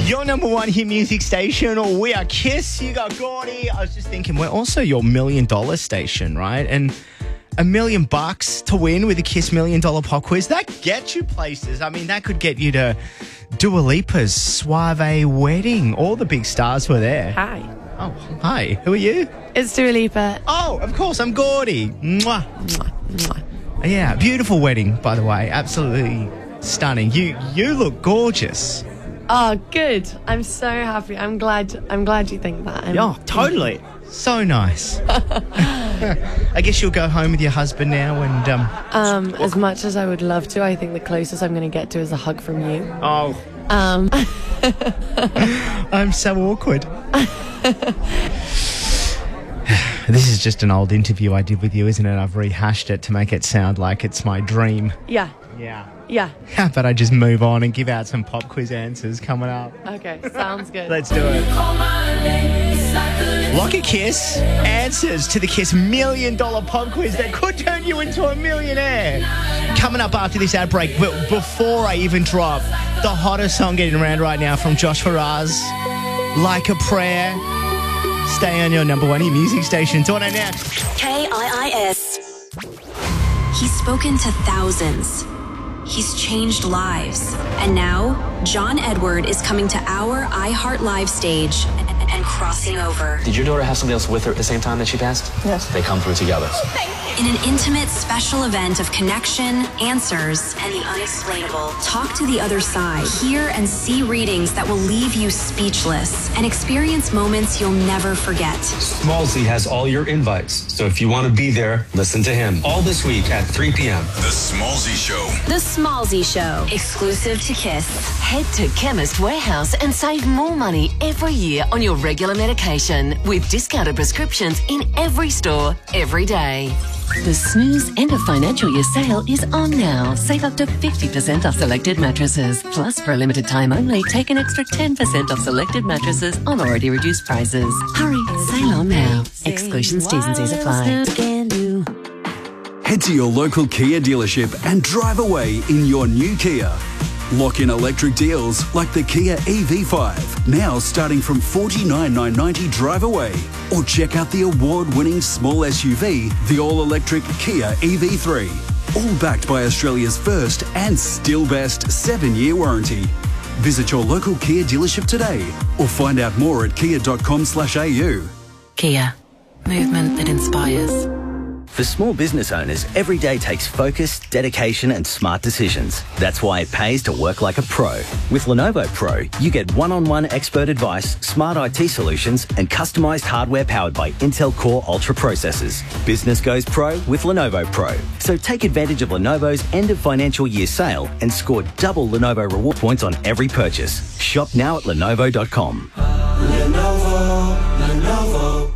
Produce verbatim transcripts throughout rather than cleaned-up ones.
Your number one hit music station. We are Kiss. You got Gordy. I was just thinking, we're also your million dollar station, right? And a million bucks to win with a Kiss Million Dollar Pop Quiz, that gets you places. I mean, that could get you to Dua Lipa's Suave wedding. All the big stars were there. Hi. Oh, hi. Who are you? It's Dua Lipa. Oh, of course. I'm Gordy. Mwah. Mwah, mwah. Yeah, beautiful wedding, by the way. Absolutely stunning. You you look gorgeous. Oh, good. I'm so happy. I'm glad. I'm glad you think that. I'm, Oh, totally. So nice. I guess you'll go home with your husband now and... um. Um, as much as I would love to, I think the closest I'm going to get to is a hug from you. Oh. Um. I'm so awkward. This is just an old interview I did with you, isn't it? I've rehashed it to make it sound like it's my dream. Yeah. Yeah. Yeah. How about I just move on and give out some pop quiz answers coming up? Okay. Sounds good. Let's do it. Lock a Kiss. Answers to the Kiss Million Dollar Pop Quiz that could turn you into a millionaire. Coming up after this ad break, but before I even drop the hottest song getting around right now from Josh Faraz, Like a Prayer. Stay on your number one hit music station. It's on it now. K I I S. He's spoken to thousands. He's changed lives. And now, John Edward is coming to our iHeart Live stage and, and crossing over. Did your daughter have somebody else with her at the same time that she passed? Yes. They come through together. In an intimate special event of connection, answers, and the unexplainable, talk to the other side. Hear and see readings that will leave you speechless and experience moments you'll never forget. Smallsy has all your invites, so if you want to be there, listen to him. All this week at three p.m. The Smallsy Show. The Smallsy Show, exclusive to Kiss. Head to Chemist Warehouse and save more money every year on your regular medication with discounted prescriptions in every store, every day. The Snooze End of Financial Year sale is on now. Save up to fifty percent off selected mattresses. Plus, for a limited time only, take an extra ten percent off selected mattresses on already reduced prices. Hurry, sale on now. Exclusions, T's and C's apply. Head to your local Kia dealership and drive away in your new Kia. Lock in electric deals like the Kia E V five, now starting from forty-nine thousand nine hundred ninety drive away. Or check out the award-winning small S U V, the all-electric Kia E V three. All backed by Australia's first and still best seven-year warranty. Visit your local Kia dealership today or find out more at kia dot com slash a u. Kia. Movement that inspires. For small business owners, every day takes focus, dedication and smart decisions. That's why it pays to work like a pro. With Lenovo Pro, you get one-on-one expert advice, smart I T solutions and customised hardware powered by Intel Core Ultra processors. Business goes pro with Lenovo Pro. So take advantage of Lenovo's end of financial year sale and score double Lenovo reward points on every purchase. Shop now at lenovo dot com. Lenovo, Lenovo.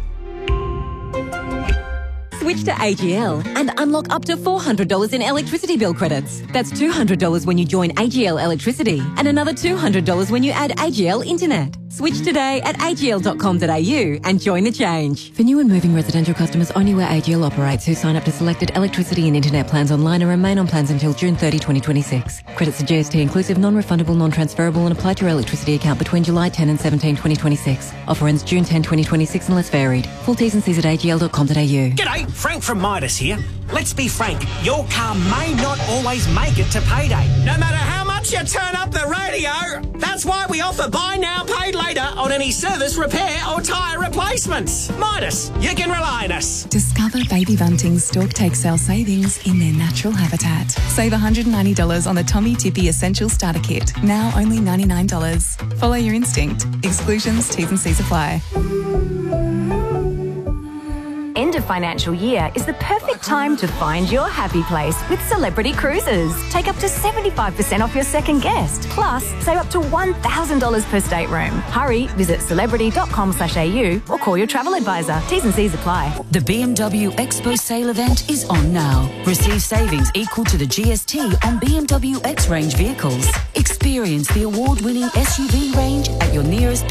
Switch to A G L and unlock up to four hundred dollars in electricity bill credits. That's two hundred dollars when you join A G L Electricity and another two hundred dollars when you add A G L Internet. Switch today at a g l dot com dot a u and join the change. For new and moving residential customers only where A G L operates who sign up to selected electricity and internet plans online and remain on plans until June thirtieth, twenty twenty-six. Credits are G S T inclusive, non-refundable, non-transferable and apply to your electricity account between July tenth and seventeenth, twenty twenty-six. Offer ends June tenth, twenty twenty-six unless varied. Full T's and C's at a g l dot com dot a u. G'day, Frank from Midas here. Let's be frank, your car may not always make it to payday. No matter how much you turn up the radio, that's why we offer buy now, pay later on any service, repair or tyre replacements. Midas, you can rely on us. Discover Baby Bunting's Stork Take Sale savings in their natural habitat. Save one hundred ninety dollars on the Tommy Tippy Essential Starter Kit, now only ninety-nine dollars. Follow your instinct. Exclusions, T's and C's apply. End of financial year is the perfect time to find your happy place with Celebrity Cruises. Take up to seventy-five percent off your second guest. Plus, save up to one thousand dollars per stateroom. Hurry, visit celebrity dot com slash a u or call your travel advisor. T's and C's apply. The B M W Expo sale event is on now. Receive savings equal to the G S T on B M W X range vehicles. Experience the award-winning S U V range at your nearest